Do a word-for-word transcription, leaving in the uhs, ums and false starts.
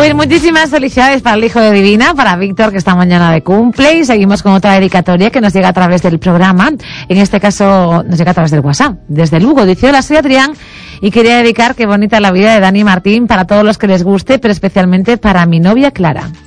Pues muchísimas felicidades para el hijo de Divina, para Víctor, que esta mañana de cumple, y seguimos con otra dedicatoria que nos llega a través del programa. En este caso nos llega a través del WhatsApp, desde Lugo. Dice: hola, soy Adrián y quería dedicar Qué bonita la vida de Dani Martín para todos los que les guste, pero especialmente para mi novia Clara.